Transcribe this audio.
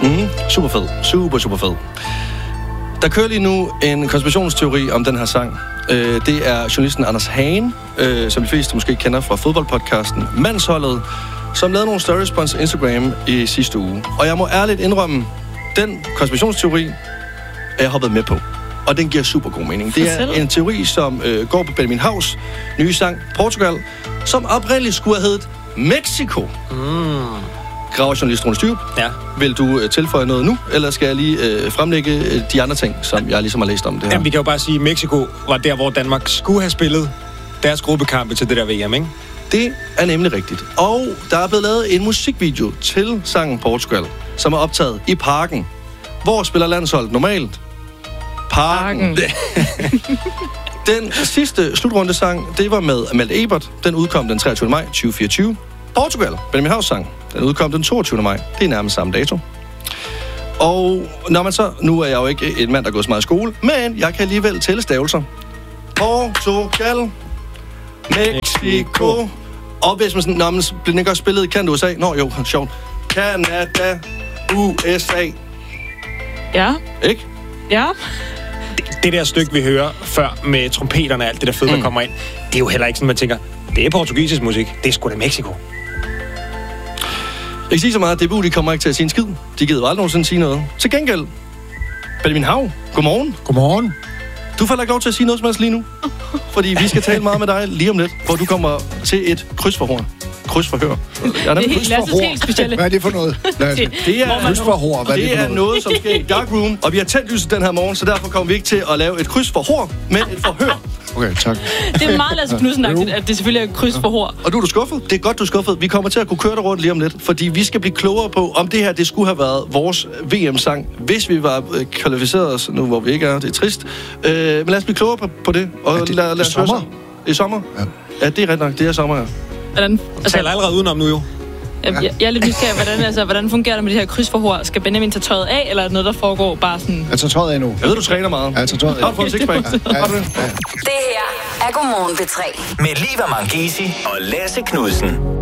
Super fed. Super fed. Der kører lige nu en konspirationsteori om den her sang. Det er journalisten Anders Hagen, som de fleste måske kender fra fodboldpodcasten Mandsholdet, som lavede nogle stories på hans Instagram i sidste uge. Og jeg må ærligt indrømme, den konspirationsteori er jeg hoppet med på. Og den giver super god mening. Det er en teori, som går på Benjamin Haus nye sang Portugal, som oprindeligt skulle have heddet Mexico. Graverjournalist Rune Styrup. Ja. Vil du tilføje noget nu, eller skal jeg lige fremlægge de andre ting, som jeg ligesom har læst om det her? Jamen, vi kan jo bare sige, at Mexico var der, hvor Danmark skulle have spillet deres gruppekampe til det der VM, ikke? Det er nemlig rigtigt. Og der er blevet lavet en musikvideo til sangen Portugal, som er optaget i Parken. Hvor spiller landsholdet normalt? Parken. Den sidste slutrundesang, det var med Amalie Ebert. Den udkom den 23. maj 2024. Portugal, Benjamin Haus sang. Den udkom den 22. maj. Det er nærmest samme dato. Og når man så... Nu er jeg jo ikke en mand, der går så meget i skole, men jeg kan alligevel tælle stavelser. Portugal, Mexico. Og hvis man sådan... Nå, men bliver den ikke også spillet i Canada, USA? Nå jo, sjovt. Canada, USA. Ja. Ikke? Ja. Det der stykke, vi hører før med trompeterne og alt det der fede, der kommer ind, det er jo heller ikke sådan, man tænker, det er portugisisk musik, det er sgu da Mexico. Jeg kan sige så meget, at DBU, de kommer ikke til at sige en skid. De gider jo aldrig nogensinde sige noget. Til gengæld, Benjamin Hav, godmorgen. Godmorgen. Du får ikke lov til at sige noget som helst lige nu. Fordi vi skal tale meget med dig lige om lidt, hvor du kommer til et krydsforhør. Krydsforhør. Ja, det er helt specielle. Hvad er det for noget? Det er krydsforhør. Det er noget, som sker i Dark Room, og vi har tændt lyset den her morgen, så derfor kommer vi ikke til at lave et krydsforhør, men et forhør. Okay, tak. Det er meget Lasse Knudsen-agtigt, at det selvfølgelig er et krydsforhør. Og nu er du skuffet? Det er godt, du er skuffet. Vi kommer til at kunne køre dig rundt lige om lidt, fordi vi skal blive klogere på, om det her det skulle have været vores VM-sang, hvis vi var kvalificeret os, nu hvor vi ikke er. Det er trist. Men lad os blive klogere på det. Og lad os høre sig. I sommer? Ja. Ja, det er ret nok. Det er sommer, ja. Hvordan? Altså, taler allerede udenom nu jo. Jeg er lidt nysgerrig, hvordan fungerer det med det her krydsforhør? Skal Benjamin tage tøjet af, eller er det noget, der foregår bare sådan... Jeg tager tøjet af nu. Jeg ved, du træner meget. Jeg tager tøjet af. Har du fået en sixpack? Det her er Godmorgen P3. Med Liva Mangesi og Lasse Knudsen.